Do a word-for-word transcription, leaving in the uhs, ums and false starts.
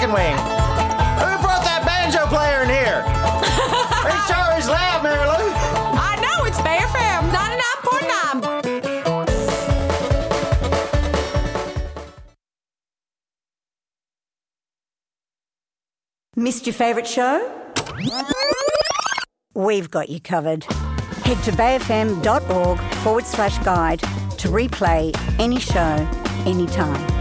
chicken wing. Who brought that banjo player in here? It sure is loud, Mary Lou. I know, it's Bay F M ninety-nine point nine. Missed your favourite show? We've got you covered. Head to bayfm.org forward slash guide to replay any show, anytime.